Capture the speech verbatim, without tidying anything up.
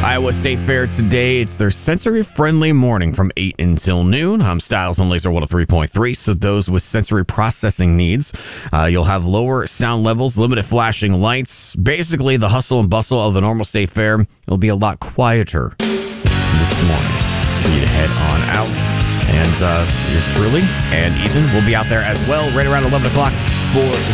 Iowa State Fair today. It's their sensory-friendly morning from eight until noon. I'm Styles on Laser one oh three point three, so those with sensory processing needs. Uh, you'll have lower sound levels, limited flashing lights. Basically, the hustle and bustle of the normal State Fair will be a lot quieter this morning for you to head on out. And uh, yours truly and Ethan will be out there as well right around eleven o'clock for